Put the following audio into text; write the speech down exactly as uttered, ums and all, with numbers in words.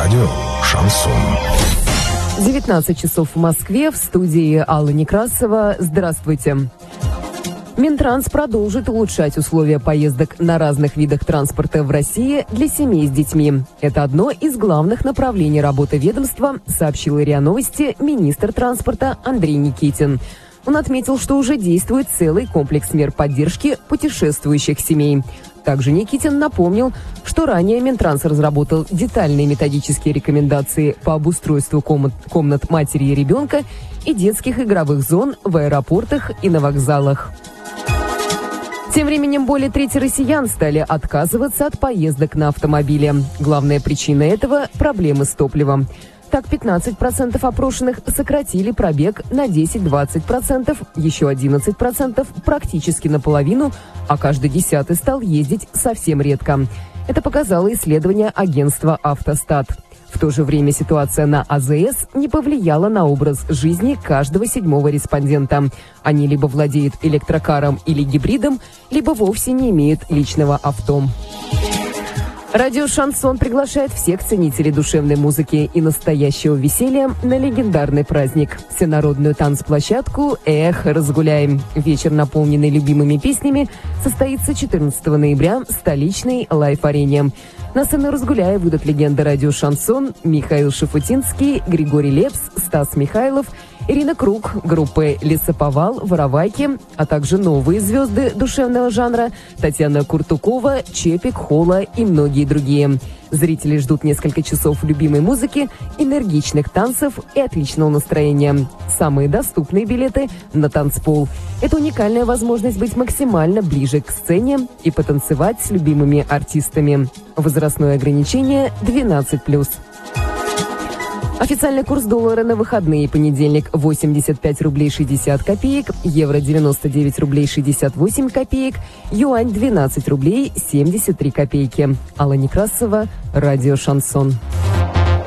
Радио «Шансон». девятнадцать часов в Москве, в студии Алла Некрасова. Здравствуйте. Минтранс продолжит улучшать условия поездок на разных видах транспорта в России для семей с детьми. Это одно из главных направлений работы ведомства, сообщил РИА Новости министр транспорта Андрей Никитин. Он отметил, что уже действует целый комплекс мер поддержки путешествующих семей. Также Никитин напомнил, что ранее Минтранс разработал детальные методические рекомендации по обустройству комнат, комнат матери и ребенка и детских игровых зон в аэропортах и на вокзалах. Тем временем более трети россиян стали отказываться от поездок на автомобиле. Главная причина этого – проблемы с топливом. Так, пятнадцать процентов опрошенных сократили пробег на десять-двадцать процентов, еще одиннадцать процентов практически наполовину, а каждый десятый стал ездить совсем редко. Это показало исследование агентства «Автостат». В то же время ситуация на АЗС не повлияла на образ жизни каждого седьмого респондента. Они либо владеют электрокаром или гибридом, либо вовсе не имеют личного авто. Радио «Шансон» приглашает всех ценителей душевной музыки и настоящего веселья на легендарный праздник – всенародную танцплощадку «Эх, разгуляем». Вечер, наполненный любимыми песнями, состоится четырнадцатого ноября в столичной лайф-арене. На сцену «Разгуляя» выйдут легенды радио «Шансон» Михаил Шафутинский, Григорий Лепс, Стас Михайлов, Ирина Круг, группы «Лесоповал», «Воровайки», а также новые звезды душевного жанра Татьяна Куртукова, Чепик, Холла и многие другие. Зрители ждут несколько часов любимой музыки, энергичных танцев и отличного настроения. Самые доступные билеты на танцпол. Это уникальная возможность быть максимально ближе к сцене и потанцевать с любимыми артистами. Возрастное ограничение двенадцать плюс. Официальный курс доллара на выходные: понедельник восемьдесят пять рублей шестьдесят копеек, евро девяносто девять рублей шестьдесят восемь копеек, юань двенадцать рублей семьдесят три копейки. Алла Некрасова, радио «Шансон».